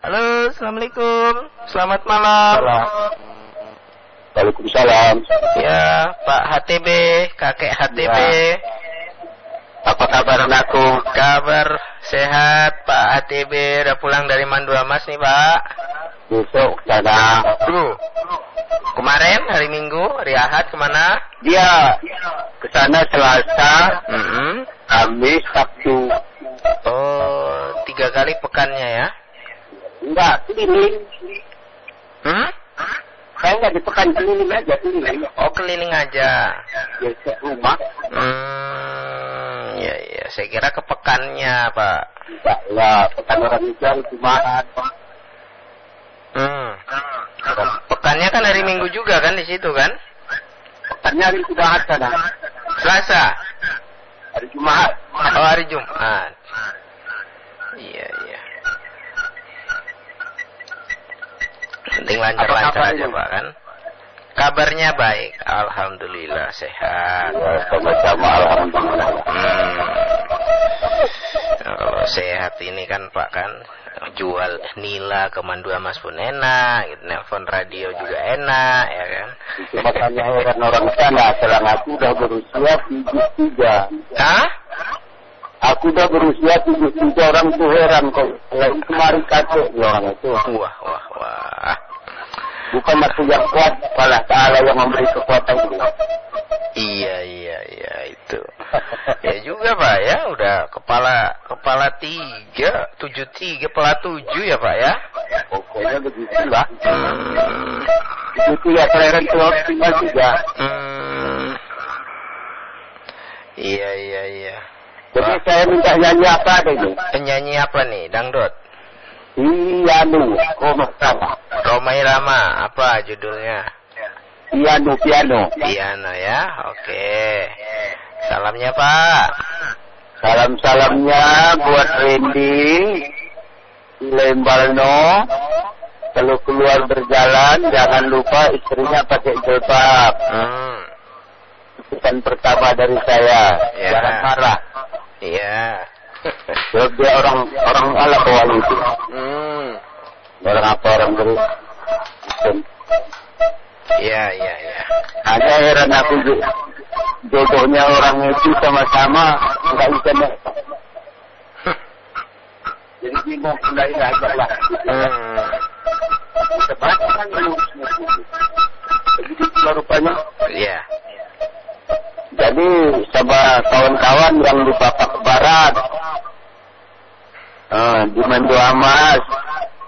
Halo, assalamualaikum. Selamat malam. Waalaikumsalam. Ya, Pak HTB, kakek HTB. Ya. Apa kabar anakku? Kabar sehat, Pak HTB. Udah pulang dari Mandua Mas nih, Pak. Besok sana. Kemarin hari Minggu, hari Ahad kemana? Dia kesana Selasa, Kamis, Sabtu. Oh, 3 kali pekannya ya? Enggak, keliling. Saya nggak di pekan, keliling aja, keliling. Oh, keliling aja. Biasa rumah. Ya, saya kira ke pekannya, Pak. Enggak lah, pekan orang Islam Jumat. Pekannya kan hari Minggu juga kan di situ kan? Pekannya hari Jumat sana. Selasa. Hari Jumat. Oh, hari Jumat. Iya. Penting lancar-lancar aja, Pak kan? Kabarnya baik, alhamdulillah sehat. Sama-sama alhamdulillah. Kalau sehat ini kan Pak kan jual nila ke Mandua Mas pun enak, gitu. Nelpon radio juga enak, ya kan? Itu makanya heran orang sana, selang aku udah berusia 73. Hah? Aku udah berusia 73, orang tuh heran kok. Kemarin kakek orang itu. Wah. Bukan aku yang kuat, Allah Ta'ala yang memberi kekuatan itu. Iya itu. Ya juga Pak ya, udah kepala 73 kepala 7 ya Pak ya. Pokoknya begitulah. Itu ya kelahiran keluar tinggal 3. Iya. Jadi saya minta nyanyi apa ini? Penyanyi apa nih, dangdut? Piano, Romai Rama, apa judulnya? Piano. Piano ya, oke. Salamnya Pak. Salam-salamnya buat Randy, Lembalno. Kalau keluar berjalan, jangan lupa istrinya pakai jilbab. Pesan pertama dari saya, jangan marah. Iya. Sebab dia orang ala wali itu. Orang apa orang beri. Iya. Hanya heran aku jodohnya orang itu sama-sama nggak bisa. Jadi bingung mulai aja lah. Sebenarnya begitu rupanya. Iya. Jadi sama kawan-kawan yang di Bapak Barat, di Mandua Mas,